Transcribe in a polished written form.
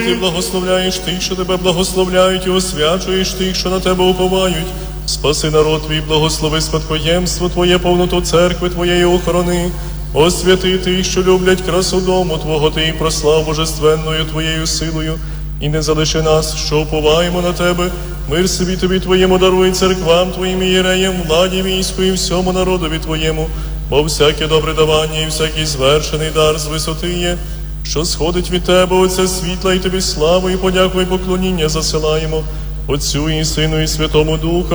Ти благословляєш тих, що тебе благословляють, і освячуєш тих, що на тебе уповають. Спаси народ твій, благослови спадкоємство Твоє, повноту церкви Твоєї охорони. Освяти тих, що люблять красу дому Твого, Ти і прослав божественною Твоєю силою. І не залиши нас, що уповаємо на Тебе. Мир собі Тобі Твоєму даруй, церквам Твоїм ієреям, владі війську і всьому народові Твоєму. Бо всяке добре давання і всякий звершений дар з висоти є, що сходить від Тебе, Отця світла, і Тобі славу, і подяку, і поклоніння засилаємо Отцю і Сину, і Святому Духу.